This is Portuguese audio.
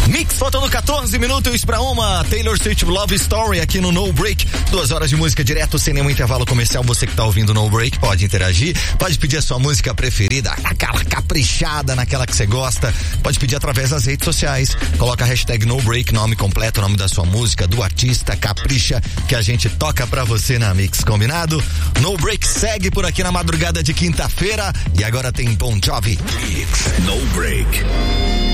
Mix faltando 14 minutos pra uma. Taylor Swift Love Story aqui no No Break. 2 horas de música direto, sem nenhum intervalo comercial. Você que tá ouvindo No Break pode interagir, pode pedir a sua música preferida, aquela caprichada, naquela que você gosta. Pode pedir através das redes sociais. Coloca a hashtag No Break, nome completo, nome da sua música, do artista, capricha, que a gente toca pra você na Mix, combinado? No Break segue por aqui na madrugada de quinta-feira e agora tem Bon Jovi. Mix No Break.